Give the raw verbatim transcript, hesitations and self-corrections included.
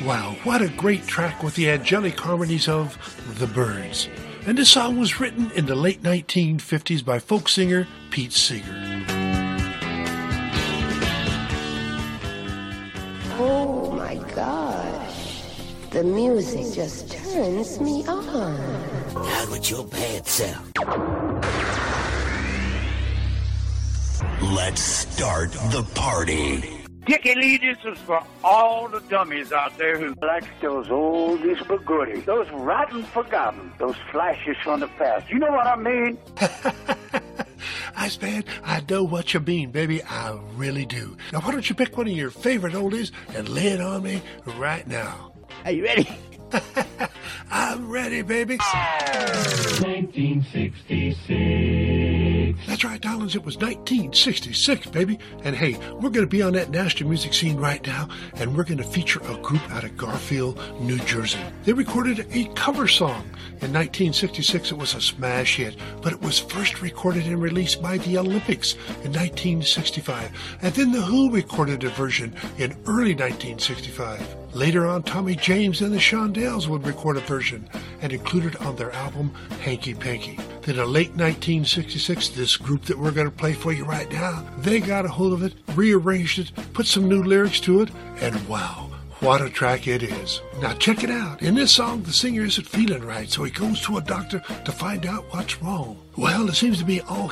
Wow, what a great track with the angelic harmonies of The Byrds. And this song was written in the late nineteen fifties by folk singer Pete Seeger. Oh my gosh, the music just turns me on. Not with your bad self. Let's start the party. Dick Allegiance is for all the dummies out there who like those oldies but goodies, those rotten forgotten, those flashes from the past. You know what I mean? Iceman, I know what you mean, baby. I really do. Now, why don't you pick one of your favorite oldies and lay it on me right now? Are you ready? I'm ready, baby. nineteen sixty-six. That's right, darlings. It was nineteen sixty-six, baby. And hey, we're going to be on that nasty music scene right now, and we're going to feature a group out of Garfield, New Jersey. They recorded a cover song. In nineteen sixty-six, it was a smash hit, but it was first recorded and released by the Olympics in nineteen sixty-five. And then The Who recorded a version in early nineteen sixty-five. Later on, Tommy James and the Shondells would record a version and include it on their album, Hanky Panky. Then in late nineteen sixty-six, this group that we're going to play for you right now, they got a hold of it, rearranged it, put some new lyrics to it, and wow, what a track it is. Now check it out. In this song, the singer isn't feeling right, so he goes to a doctor to find out what's wrong. Well, it seems to be all